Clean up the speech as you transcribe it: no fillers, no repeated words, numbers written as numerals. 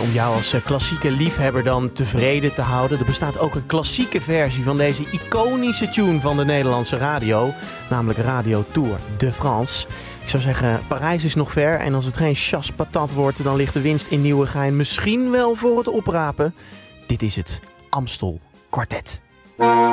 om jou als klassieke liefhebber dan tevreden te houden. Er bestaat ook een klassieke versie van deze iconische tune van de Nederlandse radio. Namelijk Radio Tour de France. Ik zou zeggen, Parijs is nog ver. En als het geen chasse patat wordt, dan ligt de winst in Nieuwegein misschien wel voor het oprapen. Dit is het Amstel Quartet.